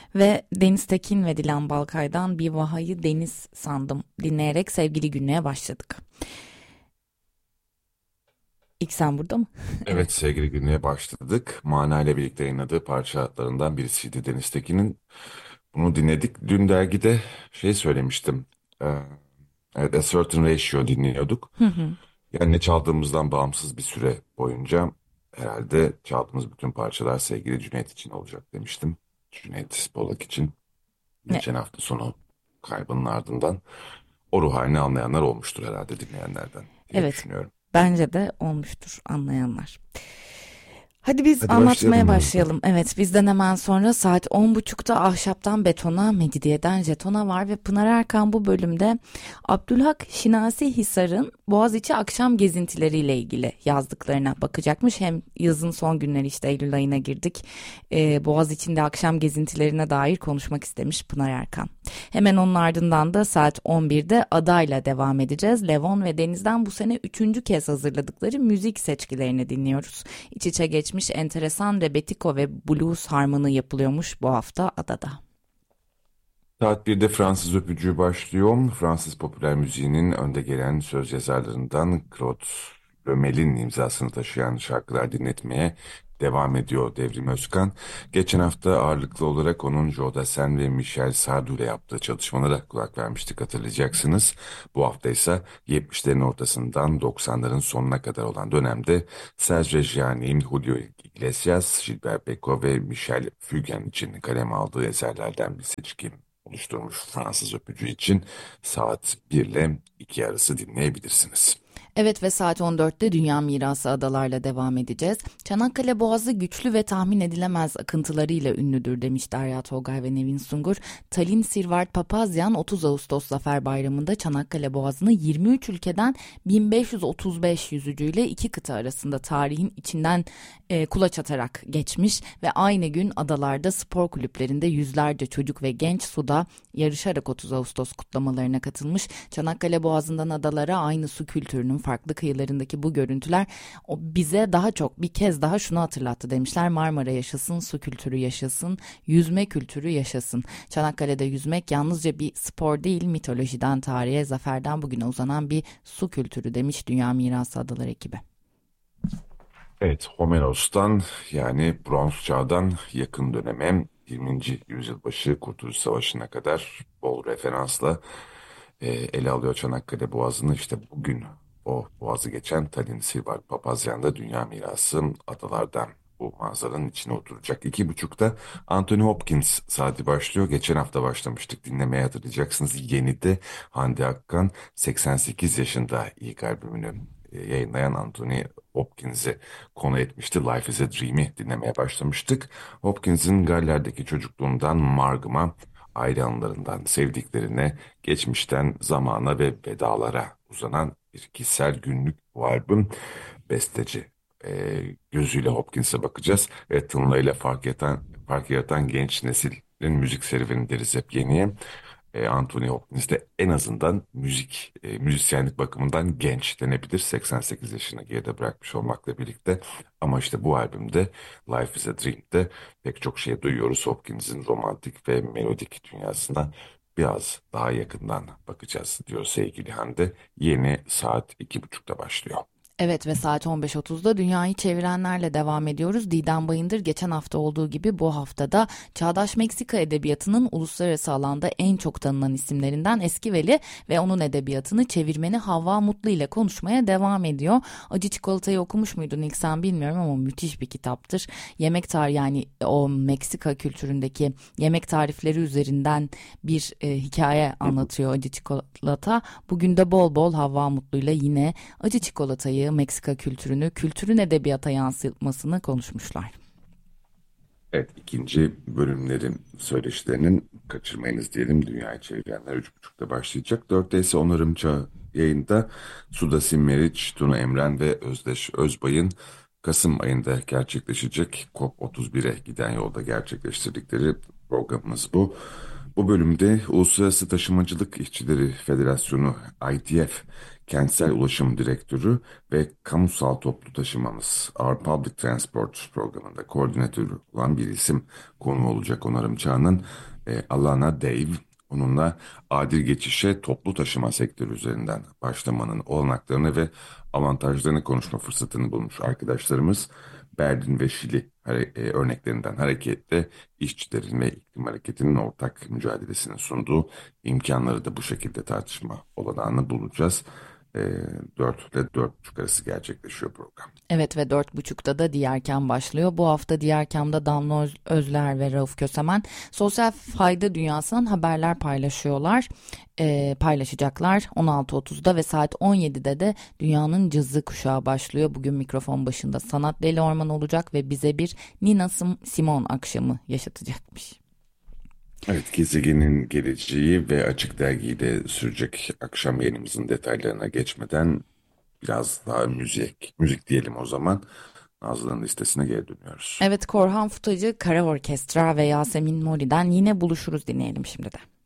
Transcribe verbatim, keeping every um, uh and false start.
Ve Deniz Tekin ve Dilan Balkay'dan Bir Vahayı Deniz Sandım dinleyerek sevgili günlüğe başladık. İlk sen burada mı? Evet, sevgili günlüğe başladık. Mana ile birlikte yayınladığı parçalarından birisiydi Deniz Tekin'in. Bunu dinledik. Dün dergide şey söylemiştim. Ee, evet, A Certain Ratio dinliyorduk. Hı hı. Yani ne çaldığımızdan bağımsız bir süre boyunca herhalde çaldığımız bütün parçalar sevgili Cüneyt için olacak demiştim. Cüneyt Bolak için. Ne? Geçen hafta sonu kaybının ardından o ruh halini anlayanlar olmuştur herhalde dinleyenlerden diye Evet, düşünüyorum. bence de olmuştur anlayanlar. Hadi biz Hadi anlatmaya başlayalım o zaman. başlayalım. Evet, bizden hemen sonra saat on buçukta Ahşaptan Betona, Mecidiyeden Jetona var ve Pınar Erkan bu bölümde Abdülhak Şinasi Hisar'ın Boğaziçi akşam gezintileriyle ilgili yazdıklarına bakacakmış. Hem yazın son günleri, işte Eylül ayına girdik. Ee, Boğaziçi'nde akşam gezintilerine dair konuşmak istemiş Pınar Erkan. Hemen onun ardından da saat on birde Ada'yla devam edeceğiz. Levon ve Deniz'den bu sene üçüncü kez hazırladıkları müzik seçkilerini dinliyoruz. İç içe geçmiş enteresan rebetiko ve blues harmanı yapılıyormuş bu hafta adada. Saat birde Fransız Öpücüğü başlıyor. Fransız popüler müziğinin önde gelen söz yazarlarından Claude Lömel'in imzasını taşıyan şarkılar dinletmeye devam ediyor Devrim Özkan. Geçen hafta ağırlıklı olarak onun Joe Dassin ve Michel Sardou ile yaptığı çalışmalara kulak vermiştik, hatırlayacaksınız. Bu hafta ise yetmişlerin ortasından doksanların sonuna kadar olan dönemde Serge Reggiani, Julio Iglesias, Gilbert Bécaud ve Michel Fugain için kaleme aldığı eserlerden bir seçki oluşturmuş Fransız Öpücü için saat bir ile iki arası dinleyebilirsiniz. Evet ve saat on dörtte Dünya Mirası adalarla devam edeceğiz. Çanakkale Boğazı güçlü ve tahmin edilemez akıntılarıyla ünlüdür demiş Derya Tolgay ve Nevin Sungur. Tallinn Sirvart Papazyan otuz Ağustos Zafer Bayramı'nda Çanakkale Boğazı'nı yirmi üç ülkeden bin beş yüz otuz beş yüzücüyle iki kıta arasında tarihin içinden e, kulaç atarak geçmiş ve aynı gün adalarda spor kulüplerinde yüzlerce çocuk ve genç suda yarışarak otuz Ağustos kutlamalarına katılmış. Çanakkale Boğazı'ndan adalara aynı su kültürünün farklı kıyılarındaki bu görüntüler o bize daha çok bir kez daha şunu hatırlattı demişler. Marmara yaşasın, su kültürü yaşasın, yüzme kültürü yaşasın. Çanakkale'de yüzmek yalnızca bir spor değil, mitolojiden tarihe, zaferden bugüne uzanan bir su kültürü demiş Dünya Mirası Adaları ekibi. Evet, Homeros'tan yani Bronz Çağ'dan yakın döneme yirminci yüzyıl başı Kurtuluş Savaşı'na kadar bol referansla e, ele alıyor Çanakkale Boğazı'nı. İşte bugün o boğazı geçen Tallinn Sivas Papazyan'da Dünya Mirası adalardan bu manzaranın içine oturacak. İki buçukta Anthony Hopkins saati başlıyor. Geçen hafta başlamıştık dinlemeye, hatırlayacaksınız. Yeni'de Hande Akkan seksen sekiz yaşında ilk albümünü e, yayınlayan Anthony Hopkins'i konu etmişti. Life is a Dream'i dinlemeye başlamıştık. Hopkins'in Galler'deki çocukluğundan Margım'a, aile anılarından sevdiklerine, geçmişten zamana ve vedalara uzanan bir kişisel günlük bu albüm. Besteci e, gözüyle Hopkins'e bakacağız ve tınlayla fark yaratan, fark yaratan genç neslin müzik serüveni deriz hep yeniye. E, Anthony Hopkins de en azından müzik, e, müzisyenlik bakımından genç denebilir. seksen sekiz yaşını geride bırakmış olmakla birlikte. Ama işte bu albümde Life is a Dream'de pek çok şey duyuyoruz. Hopkins'in romantik ve melodik dünyasına biraz daha yakından bakacağız diyor sevgili Hande. Yeni saat iki buçukta başlıyor. Evet ve saat on beş otuzda Dünyayı Çevirenlerle devam ediyoruz. Didem Bayındır geçen hafta olduğu gibi bu haftada Çağdaş Meksika Edebiyatı'nın uluslararası alanda en çok tanınan isimlerinden Eski Veli ve onun edebiyatını çevirmeni Havva Mutlu ile konuşmaya devam ediyor. Acı Çikolatayı okumuş muydun ilk, sen bilmiyorum ama müthiş bir kitaptır. Yemek tarihi, yani o Meksika kültüründeki yemek tarifleri üzerinden bir e, hikaye anlatıyor Acı Çikolata. Bugün de bol bol Havva Mutlu ile yine acı çikolatayı, Meksika kültürünü, kültürün edebiyata yansıtmasını konuşmuşlar. Evet, ikinci bölümlerin söyleşilerinin kaçırmayınız diyelim. Dünyayı çevirenler üç buçukta başlayacak. Dörtte ise Onarım Çağı yayında Sudasim Meriç, Tuna Emren ve Özdeş Özbay'ın Kasım ayında gerçekleşecek COP otuz bire giden yolda gerçekleştirdikleri programımız bu. Bu bölümde Uluslararası Taşımacılık İşçileri Federasyonu I T F kentsel ulaşım direktörü ve kamusal toplu taşımamız Our Public Transport programında koordinatörü olan bir isim konu olacak Onarım Çağı'nın. E, Alana Dave. Onunla adil geçişe toplu taşıma sektörü üzerinden başlamanın olanaklarını ve avantajlarını konuşma fırsatını bulmuş arkadaşlarımız. Berlin ve Şili hare- e, örneklerinden hareketle işçilerin ve iklim hareketinin ortak mücadelesini sunduğu imkanları da bu şekilde tartışma olanağını bulacağız. E, dört ile dört buçuk arası gerçekleşiyor program. Evet ve dört buçukta da Diyerkem başlıyor. Bu hafta Diyerkem'de Damla Öz- Özler ve Rauf Kösemen sosyal fayda dünyasından haberler paylaşıyorlar. Ee, paylaşacaklar on altı otuzda ve saat on yedide de Dünyanın Cızı Kuşağı başlıyor. Bugün mikrofon başında Sanat Deli Orman olacak ve bize bir Nina Sim- Simone akşamı yaşatacakmış. Evet, gezegenin geleceği ve Açık Dergi'de sürecek akşam yayınımızın detaylarına geçmeden biraz daha müzik, müzik diyelim o zaman. Nazlı'nın listesine geri dönüyoruz. Evet, Korhan Futacı, Kara Orkestra ve Yasemin Mori'den Yine Buluşuruz dinleyelim şimdi de.